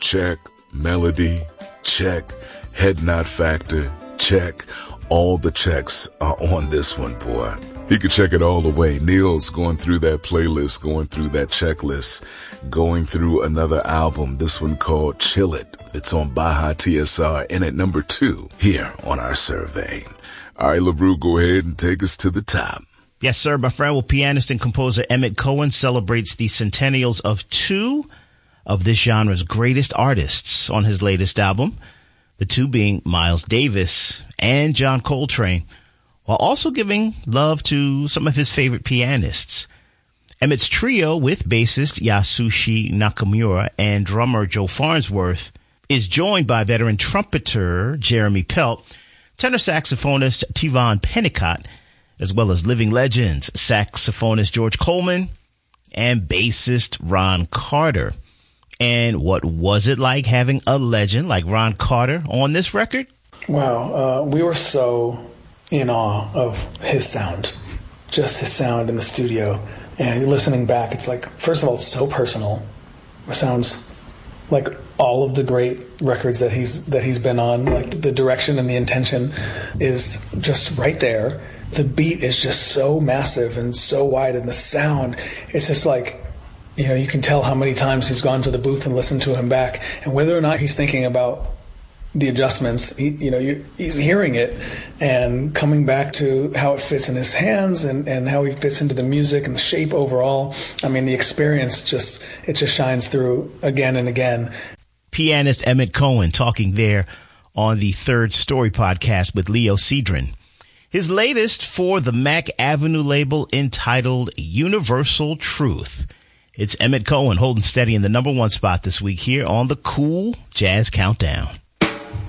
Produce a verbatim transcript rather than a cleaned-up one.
check. Melody, check. Head nod factor, check. All the checks are on this one, boy. He could check it all the way. Neil's going through that playlist, going through that checklist, going through another album, this one called Chill It. It's on Baja T S R and at number two here on our survey. All right, LaRue, go ahead and take us to the top. Yes, sir. My friend, well, pianist and composer Emmett Cohen celebrates the centennials of two of this genre's greatest artists on his latest album, the two being Miles Davis and John Coltrane, while also giving love to some of his favorite pianists. Emmett's trio with bassist Yasushi Nakamura and drummer Joe Farnsworth is joined by veteran trumpeter Jeremy Pelt, tenor saxophonist Tivon Pennicott, as well as living legends saxophonist George Coleman and bassist Ron Carter. And what was it like having a legend like Ron Carter on this record? Wow, uh, we were so in awe of his sound, just his sound in the studio. And listening back, it's like, first of all, it's so personal. It sounds like all of the great records that he's that he's been on. Like the direction and the intention is just right there. The beat is just so massive and so wide, and the sound, it's just like, you know, you can tell how many times he's gone to the booth and listened to him back, and whether or not he's thinking about the adjustments, he, you know, you, he's hearing it and coming back to how it fits in his hands and, and how he fits into the music and the shape overall. I mean, the experience just, it just shines through again and again. Pianist Emmett Cohen talking there on the Third Story podcast with Leo Cedron. His latest for the Mac Avenue label entitled Universal Truth. It's Emmett Cohen holding steady in the number one spot this week here on the Cool Jazz Countdown.